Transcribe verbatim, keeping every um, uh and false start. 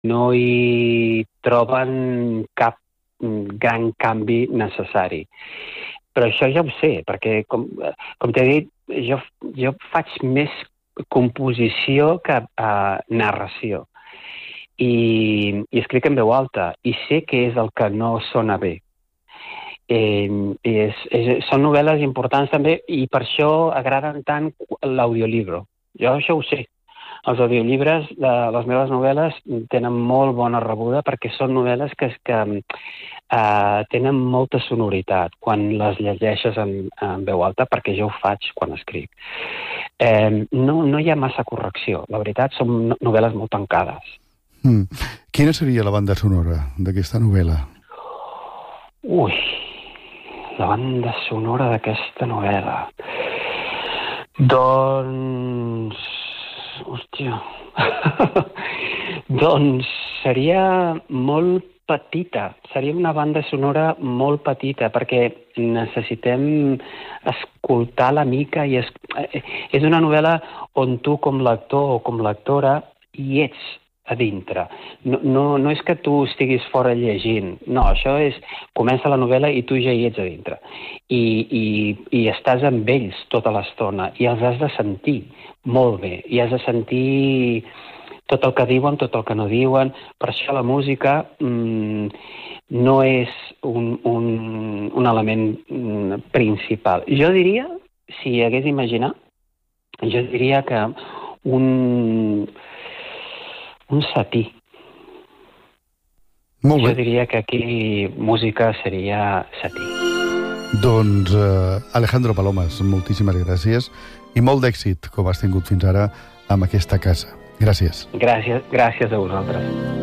no hi troben cap gran canvi necessari. Però això ja ho sé, perquè, com, com t'he dit, jo, jo faig més composició que uh, narració. I, I escric en veu alta, i sé què és el que no sona bé. Eh, i és, és, són novel·les importants també, i per això agraden tant l'audiolibro. Jo això ho sé. Els audiollibres de les meves novel·les tenen molt bona rebuda perquè són novel·les que, que uh, tenen molta sonoritat quan les llegeixes en, en veu alta, perquè jo ho faig quan escric. Eh, no, no hi ha massa correcció. La veritat, són novel·les molt tancades. Mm. Quina seria la banda sonora d'aquesta novel·la? Ui, la banda sonora d'aquesta novel·la... Doncs... Hòstia... doncs seria molt petita. Seria una banda sonora molt petita, perquè necessitem escoltar la mica i... Es... És una novel·la on tu, com lector o com lectora, hi ets a dintre. No, no, no és que tu estiguis fora llegint. No, això és... Comença la novel·la i tu ja hi ets a dintre. I, i, i estàs amb ells tota l'estona i els has de sentir molt bé. I has de sentir tot el que diuen, tot el que no diuen. Per això la música mmm, no és un, un, un element mmm, principal. Jo diria, si hi hagués d'imaginar, jo diria que un... un setí. Molt bé. Jo diria que aquí música seria setí. Doncs, eh, Alejandro Palomas, moltíssimes gràcies i molt d'èxit, com has tingut fins ara, amb aquesta casa. Gràcies. Gràcies, gràcies a vosaltres.